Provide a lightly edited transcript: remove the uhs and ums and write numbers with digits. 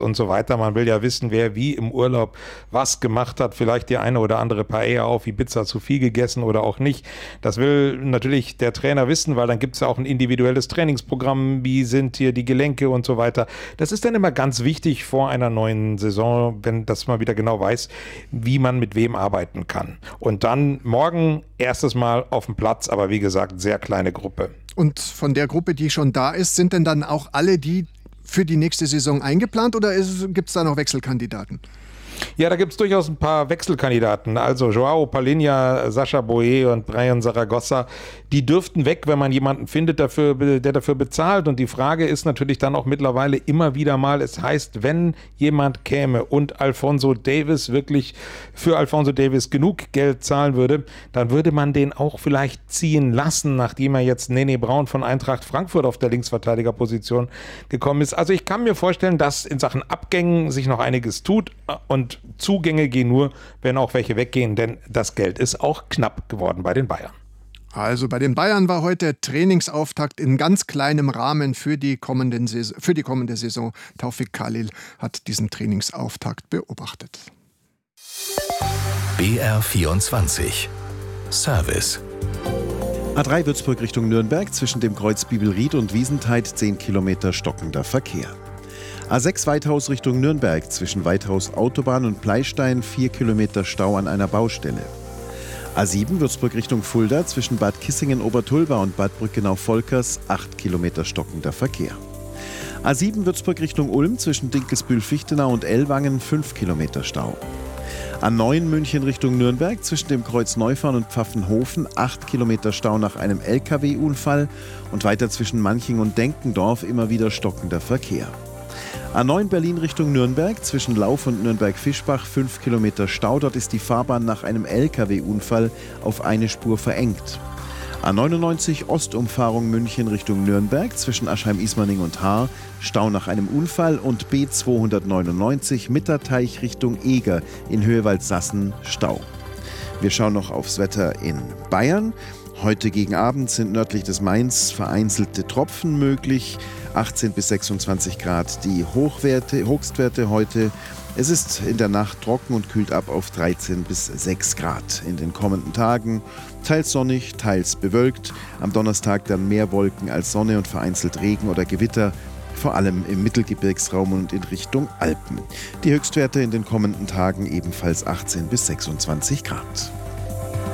und so weiter. Man will ja wissen, wer wie im Urlaub was gemacht hat. Vielleicht die eine oder andere Paella auf Ibiza zu viel gegessen oder auch nicht. Das will natürlich der Trainer wissen, weil dann gibt es ja auch ein individuelles Trainingsprogramm. Wie sind hier die Gelenke und so weiter. Das ist dann immer ganz wichtig vor einer neuen Saison, wenn das man wieder genau weiß, wie man mit wem arbeiten kann. Und dann morgen erstes Mal auf dem Platz, aber wie gesagt, sehr kleine Gruppe. Und von der Gruppe, die schon da ist, sind denn dann auch alle die für die nächste Saison eingeplant oder gibt es da noch Wechselkandidaten? Ja, da gibt es durchaus ein paar Wechselkandidaten. Also Joao Palhinha, Sascha Boe und Brian Zaragoza, die dürften weg, wenn man jemanden findet, der dafür bezahlt. Und die Frage ist natürlich dann auch mittlerweile immer wieder mal, es heißt, wenn jemand käme und Alphonso Davies wirklich für Alphonso Davies genug Geld zahlen würde, dann würde man den auch vielleicht ziehen lassen, nachdem er jetzt Nene Braun von Eintracht Frankfurt auf der Linksverteidigerposition gekommen ist. Also ich kann mir vorstellen, dass in Sachen Abgängen sich noch einiges tut und Zugänge gehen nur, wenn auch welche weggehen, denn das Geld ist auch knapp geworden bei den Bayern. Also bei den Bayern war heute Trainingsauftakt in ganz kleinem Rahmen für die kommende Saison. Taufik Khalil hat diesen Trainingsauftakt beobachtet. BR24 Service. A3 Würzburg Richtung Nürnberg, zwischen dem Kreuz Bibelried und Wiesentheit 10 Kilometer stockender Verkehr. A6 Weithaus Richtung Nürnberg, zwischen Weithaus Autobahn und Pleistein 4 Kilometer Stau an einer Baustelle. A7 Würzburg Richtung Fulda, zwischen Bad Kissingen-Obertulba und Bad Brückenau-Volkers 8 Kilometer stockender Verkehr. A7 Würzburg Richtung Ulm, zwischen Dinkelsbühl-Fichtenau und Ellwangen 5 Kilometer Stau. A9 München Richtung Nürnberg, zwischen dem Kreuz Neufahren und Pfaffenhofen 8 Kilometer Stau nach einem LKW-Unfall und weiter zwischen Manching und Denkendorf immer wieder stockender Verkehr. A9 Berlin Richtung Nürnberg, zwischen Lauf und Nürnberg-Fischbach 5 Kilometer Stau. Dort ist die Fahrbahn nach einem LKW-Unfall auf eine Spur verengt. A99 Ostumfahrung München Richtung Nürnberg, zwischen Aschheim-Ismaning und Haar Stau nach einem Unfall und B299 Mitterteich Richtung Eger in Höhewald-Sassen Stau. Wir schauen noch aufs Wetter in Bayern. Heute gegen Abend sind nördlich des Mains vereinzelte Tropfen möglich. 18 bis 26 Grad die Höchstwerte heute. Es ist in der Nacht trocken und kühlt ab auf 13 bis 6 Grad. In den kommenden Tagen teils sonnig, teils bewölkt. Am Donnerstag dann mehr Wolken als Sonne und vereinzelt Regen oder Gewitter, vor allem im Mittelgebirgsraum und in Richtung Alpen. Die Höchstwerte in den kommenden Tagen ebenfalls 18 bis 26 Grad.